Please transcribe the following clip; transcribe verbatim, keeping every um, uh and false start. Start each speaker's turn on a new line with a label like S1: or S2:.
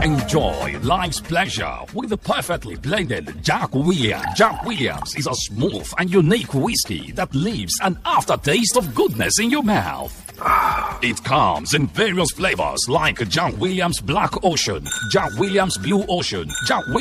S1: Enjoy life's pleasure with the perfectly blended Jack Williams. Jack Williams is a smooth and unique whiskey that leaves an aftertaste of goodness in your mouth. It comes in various flavors like Jack Williams Black Ocean, Jack Williams Blue Ocean, Jack Williams